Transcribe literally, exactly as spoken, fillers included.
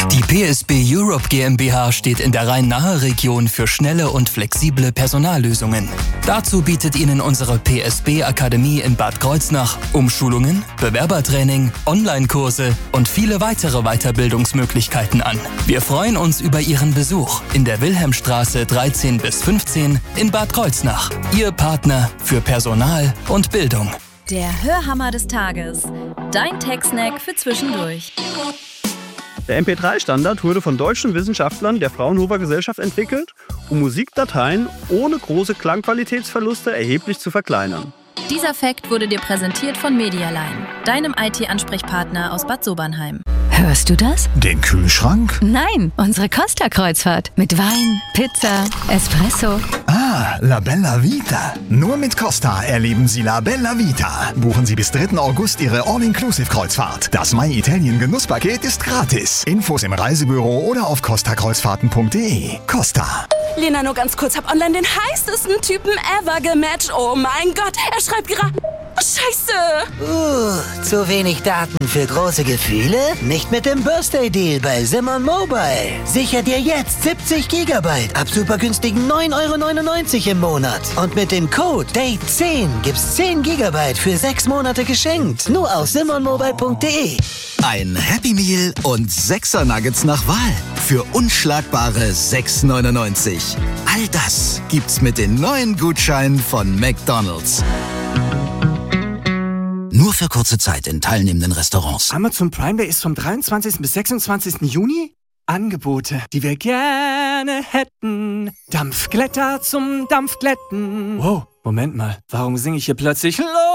Die P S B Europe GmbH steht in der Rhein-Nahe-Region für schnelle und flexible Personallösungen. Dazu bietet Ihnen unsere P S B-Akademie in Bad Kreuznach Umschulungen, Bewerbertraining, Online-Kurse und viele weitere Weiterbildungsmöglichkeiten an. Wir freuen uns über Ihren Besuch in der Wilhelmstraße dreizehn bis fünfzehn in Bad Kreuznach. Ihr Partner für Personal und Bildung. Der Hörhammer des Tages. Dein Tech-Snack für zwischendurch. Der M P drei Standard wurde von deutschen Wissenschaftlern der Fraunhofer Gesellschaft entwickelt, um Musikdateien ohne große Klangqualitätsverluste erheblich zu verkleinern. Dieser Fact wurde dir präsentiert von Medialine, deinem I T-Ansprechpartner aus Bad Sobernheim. Hörst du das? Den Kühlschrank? Nein, unsere Costa-Kreuzfahrt. Mit Wein, Pizza, Espresso. Ah, La Bella Vita. Nur mit Costa erleben Sie La Bella Vita. Buchen Sie bis dritten August Ihre All-Inclusive-Kreuzfahrt. Das My Italien Genusspaket ist gratis. Infos im Reisebüro oder auf costa kreuzfahrten punkt de. Costa. Lena, nur ganz kurz, hab online den heißesten Typen ever gematcht. Oh mein Gott, er schreibt gerade... Scheiße! Uh, zu wenig Daten für große Gefühle? Nicht mit dem Birthday Deal bei Simon Mobile. Sicher dir jetzt siebzig Gigabyte ab super günstigen neun Euro neunundneunzig im Monat. Und mit dem Code Date zehn gibt's zehn Gigabyte für sechs Monate geschenkt. Nur auf simon mobile punkt de. Ein Happy Meal und sechser Nuggets nach Wahl für unschlagbare sechs neunundneunzig. All das gibt's mit den neuen Gutscheinen von McDonald's. Nur für kurze Zeit in teilnehmenden Restaurants. Amazon Prime Day ist vom dreiundzwanzigsten bis sechsundzwanzigsten Juni. Angebote, die wir gerne hätten. Dampfglätter zum Dampfglätten. Wow, Moment mal, warum singe ich hier plötzlich Los?